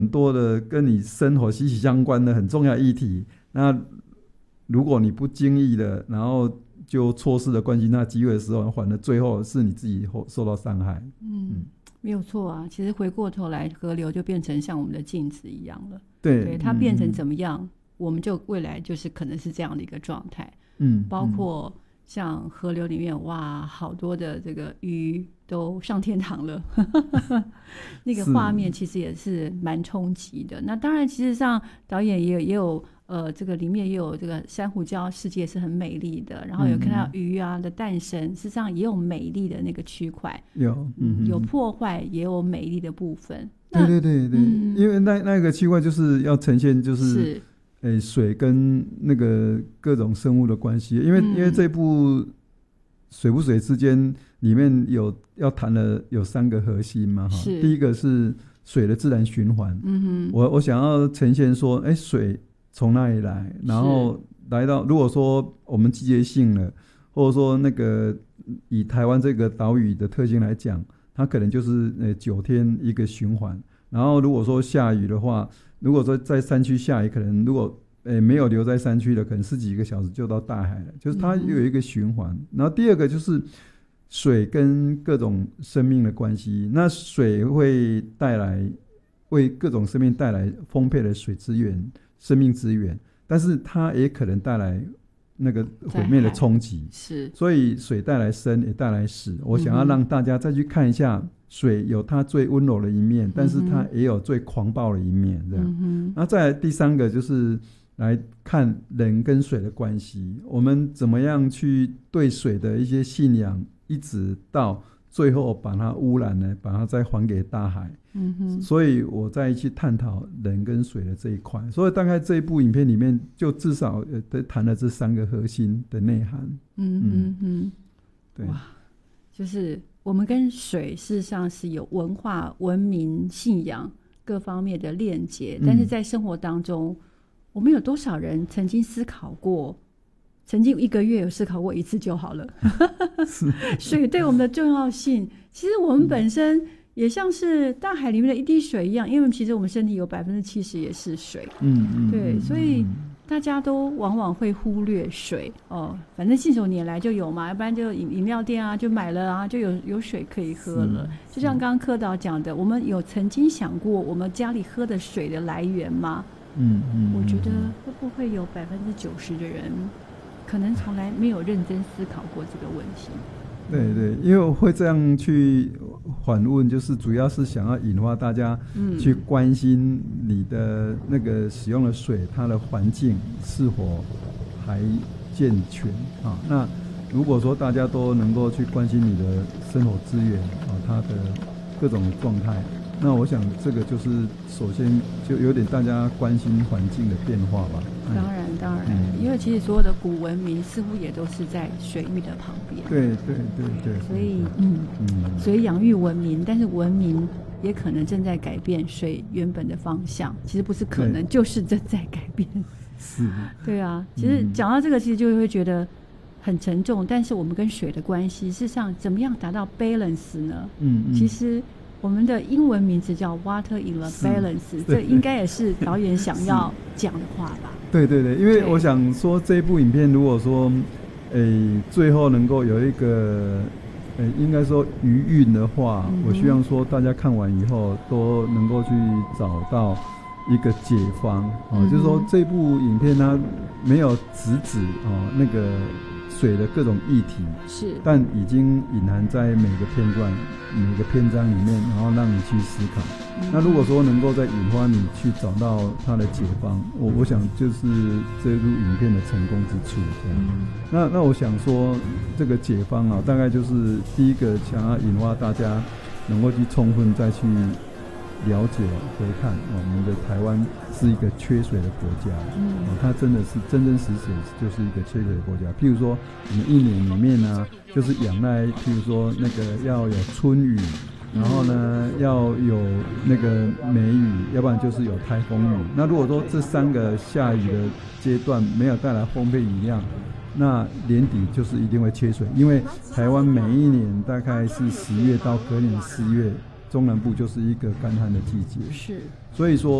很多的跟你生活息息相关的很重要的议题。那如果你不经意的，然后就错失了关心那机会的时候，反而最后是你自己受到伤害。 没有错啊。其实回过头来，河流就变成像我们的镜子一样了。 对， 它变成怎么样，我们就未来就是可能是这样的一个状态。包括像河流里面，哇，好多的这个鱼都上天堂了那个画面其实也是蛮冲击的。那当然其实上导演也有这个里面也有这个珊瑚礁世界是很美丽的，然后有看到鱼啊的诞生，事实上也有美丽的那个区块，有破坏也有美丽的部分。 对，因为那个区块就是要呈现就是水跟那个各种生物的关系。因为这部水不水之间里面要谈的有3个核心嘛。第一个是水的自然循环。我想要呈现说水从哪里来，然后来到，如果说我们季节性了，或者说那个以台湾这个岛屿的特性来讲，它可能就是9天一个循环。然后如果说下雨的话，如果说在山区下雨，可能如果没有留在山区的，可能10几个小时就到大海了，就是它有一个循环。然后第二个就是水跟各种生命的关系。那水会为各种生命带来丰沛的水资源、生命资源，但是它也可能带来那个毁灭的冲击。所以水带来生也带来死。我想要让大家再去看一下，水有它最温柔的一面，但是它也有最狂暴的一面，这样。那再来第3个就是来看人跟水的关系，我们怎么样去对水的一些信仰，一直到最后把它污染了，把它再还给大海。所以我再去探讨人跟水的这一块。所以大概这一部影片里面就至少谈了这3个核心的内涵。 对，哇，就是我们跟水事实上是有文化、文明、信仰各方面的链接，但是在生活当中，我们有多少人曾经思考过，曾经1个月有思考过1次就好了水对我们的重要性，其实我们本身也像是大海里面的一滴水一样，因为其实我们身体有70%也是水。对，所以大家都往往会忽略水反正信手拈来就有嘛，要不然就饮料店啊就买了啊，就有水可以喝了。就像刚刚柯导讲的，我们有曾经想过我们家里喝的水的来源吗？我觉得会不会有90%的人可能从来没有认真思考过这个问题。 对，因为我会这样去反问，就是主要是想要引发大家去关心你的那个使用的水，它的环境是否还健全啊。那如果说大家都能够去关心你的生活资源啊，它的各种状态，那我想这个就是首先就有点大家关心环境的变化吧。 当然，因为其实所有的古文明似乎也都是在水域的旁边。 对， 所以养育文明，但是文明也可能正在改变水原本的方向。其实不是可能，就是正在改变。对啊。其实讲到这个，其实就会觉得很沉重。但是我们跟水的关系，事实上怎么样达到 balance 呢？其实我们的英文名字叫 Water in the Balance， 这应该也是导演想要讲的话吧。 对，因为我想说这一部影片如果说最后能够有一个应该说余韵的话，我希望说大家看完以后都能够去找到一个解方就是说这部影片它没有直指那个水的各种议题，但已经隐含在每个篇章里面，然后让你去思考。那如果说能够再引发你去找到它的解方，我想就是这部影片的成功之处这样。那我想说这个解方大概就是第一个想要引发大家能够去充分再去了解回看我们的台湾是一个缺水的国家。它真的是真实就是一个缺水的国家。譬如说我们1年里面呢，就是仰赖譬如说那个要有春雨，然后呢要有那个梅雨，要不然就是有台风雨。那如果说这3个下雨的阶段没有带来丰沛雨量，那年底就是一定会缺水。因为台湾每一年大概是10月到隔年4月，中南部就是一个干旱的季节。 所以说